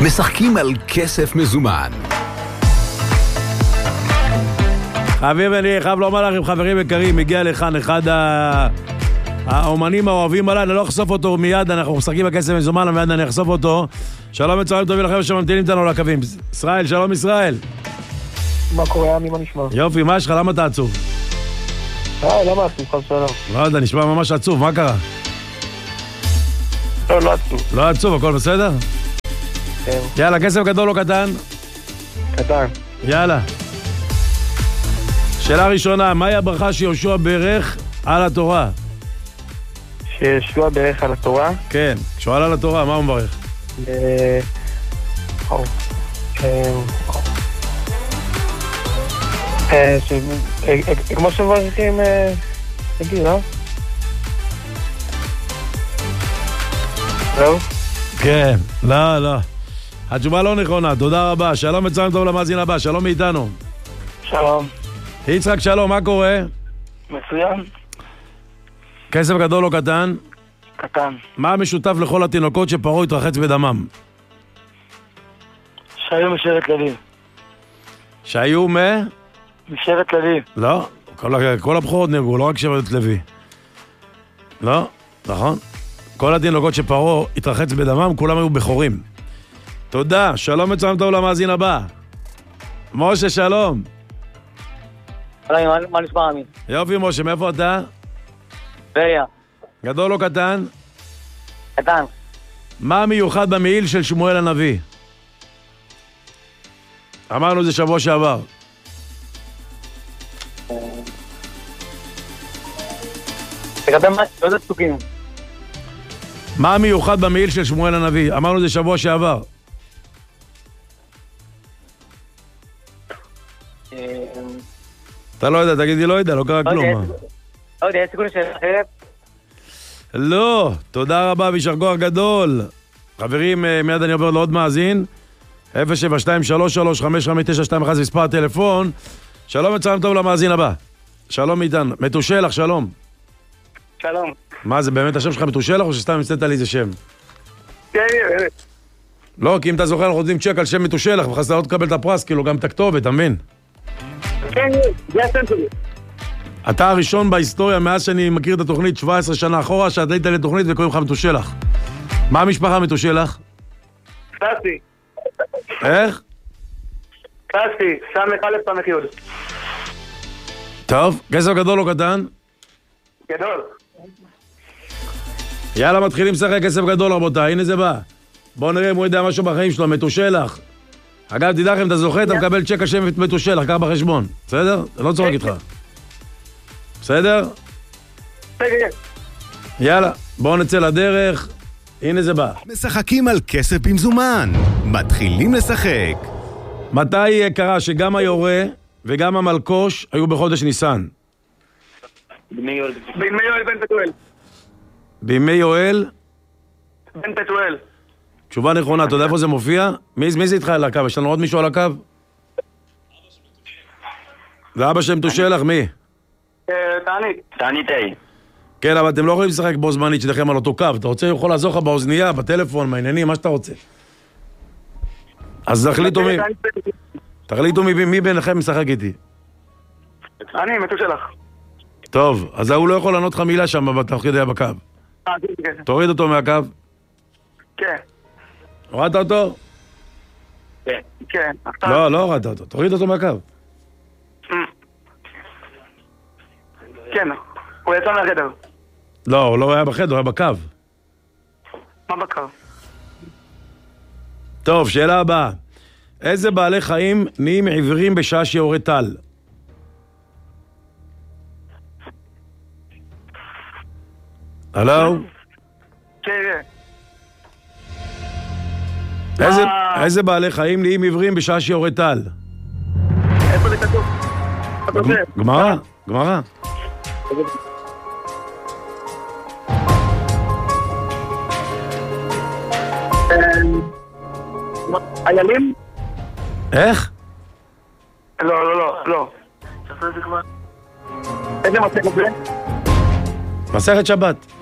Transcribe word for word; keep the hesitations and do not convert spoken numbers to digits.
משחקים על כסף מזומן. חביב, אני חייב לומר לכם, חברים יקרים, הגיע לכאן אחד האומנים האוהבים עליי, אני לא אחשוף אותו מיד, אנחנו משחקים בכסף מזומן, ומיד אני אחשוף אותו. שלום וצהריים טובים לכם שממתינים איתנו לקווים. ישראל, שלום ישראל. מה קורה, עמי, מה נשמע? יופי, מה יש לך? למה אתה עצוב? אה, למה עצוב? חס ושלום. לא יודע, נשמע ממש עצוב, מה קרה? לא, לא עצוב. לא עצוב, הכל בסדר? כן. יאללה, כסף גדול או קטן? קטן. יאללה. שאלה ראשונה, מהי הברכה שיהושע בירך על התורה? שיהושע בירך על התורה? כן, כשהוא עלה לתורה, מה הוא מברך? כמו שמברכים, תגיד, לא? לא? כן, לא, לא. התשובה לא נכונה, תודה רבה. שלום וצהריים טוב למאזין הבא, שלום מאיתנו. שלום. יצחק, שלום, מה קורה? מצוין. כסף גדול או קטן? קטן. מה המשותף לכל התינוקות שפרעה התרחץ בדמם? שהיו משבט לוי. שהיו מ... משבט לוי. לא, כל, כל הבחורות נהרגו, לא רק שבט לוי. לא, נכון. כל התינוקות שפרעה התרחץ בדמם, כולם היו בחורים. תודה, שלום וצהריים טוב למאזין הבא. משה, שלום. מה נשמע עמי? יופי משה, מאיפה אתה? טבריה. גדול או קטן? קטן. מה המיוחד במעיל של שמואל הנביא? אמרנו זה שבוע שעבר. לגבי מה? לא זה פסוקים. מה המיוחד במעיל של שמואל הנביא? אמרנו זה שבוע שעבר. אתה לא יודע, תגידי לא יודע, לא קרה כלום. לא יודע, יש סיכוי שאלה אחרת? לא, תודה רבה וישר כוח גדול. חברים, מיד אני עובר לעוד מאזין. אפס שבע שתיים שלוש שלוש חמש חמש תשע שתיים אחת זה מספר הטלפון. שלום וצהריים טוב למאזין הבא. שלום איתן. מתושלח, שלום. שלום. מה, זה באמת השם שלך מתושלח או שסתם מצאת לי איזה שם? כן, באמת. לא, כי אם אתה זוכר, אנחנו עושים צ'ק על שם מתושלח, וחס אתה לא תקבל את הפרס, כאילו גם את הכתובת, אתה מבין? כן, זה השם שלי. אתה הראשון בהיסטוריה, מאז שאני מכיר את התוכנית שבע עשרה שנה אחורה, שאתה היית לתוכנית וקוראים לך מתושלח. מה המשפחה מתושלח? קלאסי. איך? קלאסי, סמך א' סמך י'. טוב, כסף גדול או קטן? גדול. יאללה, מתחילים לשחק כסף גדול, רבותיי, הנה זה בא. בואו נראה אם הוא יודע משהו בחיים שלו, מתושלח. אגב, תדע לכם, אתה זוכה, אתה מקבל צ'ק השם מתושלח, קח בחשבון. בסדר? אני לא צוחק איתך. בסדר? יאללה, בואו נצא לדרך. הנה זה בא. משחקים על כסף במזומן. מתחילים לשחק. מתי קרה שגם היורה וגם המלקוש היו בחודש ניסן? בימי יואל בן פתואל. בימי יואל? בן פתואל. תשובה נכונה, אתה יודע איפה זה מופיע? מי, מי זה איתך על הקו? יש לנו עוד מישהו על הקו? זה אבא שם מתושלח, מי? תענית. תענית אי. כן, אבל אתם לא יכולים לשחק בו זמנית שתכם על אותו קו. אתה רוצה, יכול לעזור לך באוזנייה, בטלפון, מעניינים, מה שאתה רוצה. אז תחליטו מי... תחליטו מי, מי ביניכם משחק איתי. אני, מתושלח. טוב, אז הוא לא יכול לענות לך מילה שם, תוך כדי בקו. תוריד אותו מהקו. כן. הורדת אותו? כן. כן. לא, לא הורדת אותו. תוריד אותו מהקו. כן, הוא יצא מהחדר. לא, הוא לא היה בחדר, הוא היה בקו. מה בקו? טוב, שאלה הבאה. איזה בעלי חיים נהיים עיוורים בשעה שיורה טל? הלו? כן, כן. איזה, איזה בעלי חיים נהיים עיוורים בשעה שיורה טל? איפה זה כתוב? גמרא, גמרא. איילים? איך? לא, לא, לא, לא. איזה מסכת זה? מסכת שבת.